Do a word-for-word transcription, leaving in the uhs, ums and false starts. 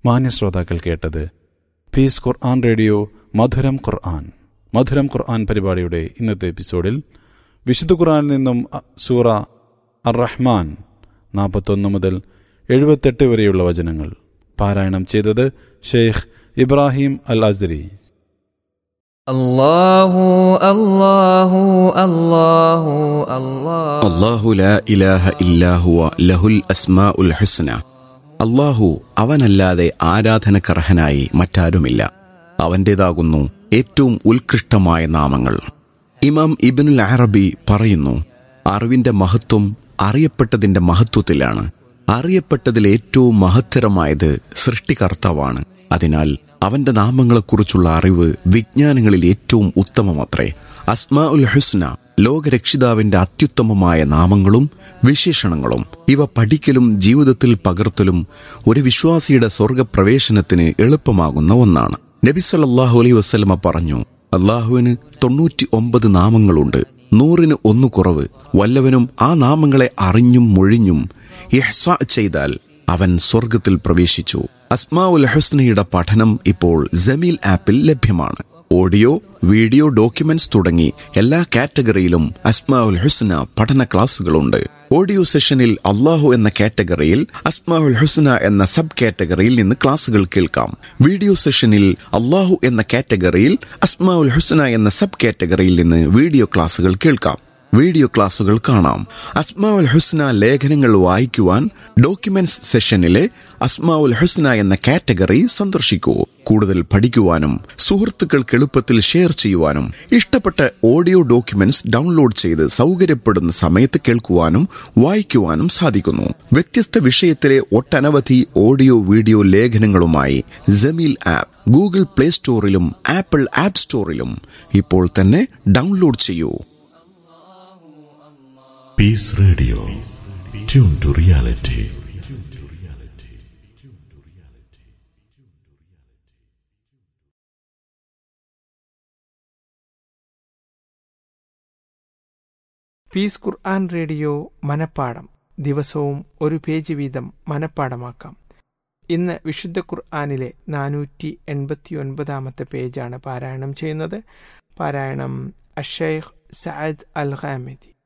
മാന്യ ശ്രോതാക്കൾ കേട്ടത് പീസ് ഖുർആൻ റേഡിയോ മധുരം ഖുർആൻ. മധുരം ഖുർആൻ പരിപാടിയുടെ ഇന്നത്തെ എപ്പിസോഡിൽ വിശുദ്ധ ഖുർആനിൽ നിന്നും സൂറ അർ റഹ്മാൻ നാൽപ്പത്തൊന്ന് മുതൽ എഴുപത്തെട്ട് വരെയുള്ള വചനങ്ങൾ പാരായണം ചെയ്തത് ഷെയ്ഖ് ഇബ്രാഹിം അൽ അസ്രി. അല്ലാഹു അല്ലാഹു അല്ലാഹു അല്ലാഹു അല്ലാഹു ലാ ഇലാഹ ഇല്ലാ ഹുവ ലഹുൽ അസ്മാഉൽ ഹുസ്ന. അല്ലാഹു അവനല്ലാതെ ആരാധനക്കർഹനായി മറ്റാരുമില്ല. അവൻ്റേതാകുന്നു ഏറ്റവും ഉത്കൃഷ്ടമായ നാമങ്ങൾ. ഇമാം ഇബ്നുൽ അറബി പറയുന്നു, അറിവിന്റെ മഹത്വം അറിയപ്പെട്ടതിന്റെ മഹത്വത്തിലാണ്. അറിയപ്പെട്ടതിൽ ഏറ്റവും മഹത്തരമായത് സൃഷ്ടികർത്താവാണ്. അതിനാൽ അവന്റെ നാമങ്ങളെക്കുറിച്ചുള്ള അറിവ് വിജ്ഞാനങ്ങളിൽ ഏറ്റവും ഉത്തമമത്രേ. അസ്മാ ഉൽ ഹുസ്ന, ലോകരക്ഷിതാവിന്റെ അത്യുത്തമമായ നാമങ്ങളും വിശേഷണങ്ങളും. ഇവ പഠിക്കലും ജീവിതത്തിൽ പകർത്തലും ഒരു വിശ്വാസിയുടെ സ്വർഗപ്രവേശനത്തിന് എളുപ്പമാകുന്ന ഒന്നാണ്. നബി സല്ലല്ലാഹു അലൈഹി വസല്ലമ പറഞ്ഞു, അള്ളാഹുവിന് തൊണ്ണൂറ്റി ഒമ്പത് നാമങ്ങളുണ്ട്, നൂറിന് ഒന്ന് കുറവ്. വല്ലവനും ആ നാമങ്ങളെ അറിഞ്ഞും മൊഴിഞ്ഞും ഇഹ്സാ ചെയ്താൽ അവൻ സ്വർഗത്തിൽ പ്രവേശിച്ചു. അസ്മാ ഉൽ ഹുസ്നയുടെ പഠനം ഇപ്പോൾ ജമീൽ ആപ്പിൽ ലഭ്യമാണ്. ഓഡിയോ, വീഡിയോ, ഡോക്യുമെന്റ്സ് തുടങ്ങി എല്ലാ കാറ്റഗറിയിലും അസ്മാ ഉൽ ഹുസ്ന പഠന ക്ലാസുകളുണ്ട്. ഓഡിയോ സെഷനിൽ അല്ലാഹു എന്ന കാറ്റഗറിയിൽ അസ്മാ ഉൽ ഹുസ്ന എന്ന സബ് കാറ്റഗറിയിൽ നിന്ന് ക്ലാസുകൾ കേൾക്കാം. വീഡിയോ സെഷനിൽ അല്ലാഹു എന്ന കാറ്റഗറിയിൽ അസ്മാ ഉൽ ഹുസ്ന എന്ന സബ് കാറ്റഗറിയിൽ നിന്ന് വീഡിയോ ക്ലാസുകൾ കേൾക്കാം. വീഡിയോ ക്ലാസുകൾ കാണാം. അസ്മാ ഉൽ ഹുസ്ന ലേഖനങ്ങൾ വായിക്കുവാൻ ഡോക്യുമെന്റ്സ് സെഷനിലെ അസ്മാ ഉൽ ഹുസ്ന എന്ന കാറ്റഗറി സന്ദർശിക്കൂ. കൂടുതൽ പഠിക്കുവാനും സുഹൃത്തുക്കൾക്ക് എളുപ്പത്തിൽ ഷെയർ ചെയ്യുവാനും ഇഷ്ടപ്പെട്ട ഓഡിയോ ഡോക്യുമെന്റ്സ് ഡൗൺലോഡ് ചെയ്ത് സൗകര്യപ്പെടുന്ന സമയത്ത് കേൾക്കുവാനും വായിക്കുവാനും സാധിക്കുന്നു. വ്യത്യസ്ത വിഷയത്തിലെ ഒട്ടനവധി audio video ലേഖനങ്ങളുമായി Jameel app Google play സ്റ്റോറിലും apple app സ്റ്റോറിലും ഇപ്പോൾ തന്നെ ഡൗൺലോഡ് ചെയ്യൂ. Peace Radio. Tune to reality. Piece Quran radio മനപ്പാഠം. ദിവസവും ഒരു പേജ് വീതം മനപ്പാഠമാക്കാം. ഇന്ന് വിശുദ്ധ ഖുർആനിലെ നാനൂറ്റി എൺപത്തി ഒൻപതാമത്തെ പേജാണ് പാരായണം ചെയ്യുന്നത്. പാരായണം അഷൈഖ് സഅദ് അൽ ഖാമിദി.